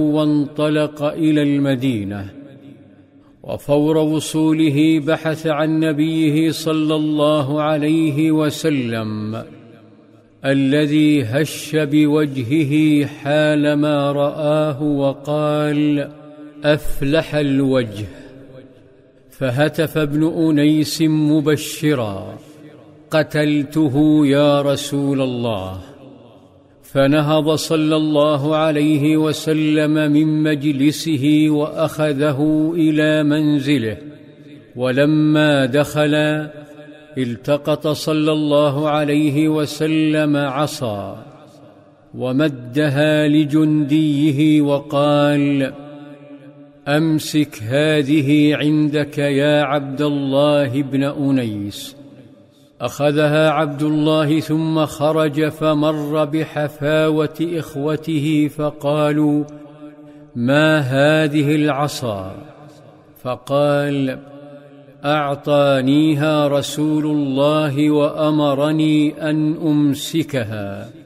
وانطلق إلى المدينة، وفور وصوله بحث عن نبيه صلى الله عليه وسلم الذي هش بوجهه حالما رآه وقال: أفلح الوجه. فهتف ابن أنيس مبشرا: قتلته يا رسول الله. فنهض صلى الله عليه وسلم من مجلسه وأخذه إلى منزله، ولما دخل التقط صلى الله عليه وسلم عصا ومدها لجنديه وقال: أمسك هذه عندك يا عبد الله بن أنيس. أخذها عبد الله ثم خرج، فمر بحفاوة إخوته فقالوا: ما هذه العصا؟ فقال: أعطانيها رسول الله وأمرني أن أمسكها.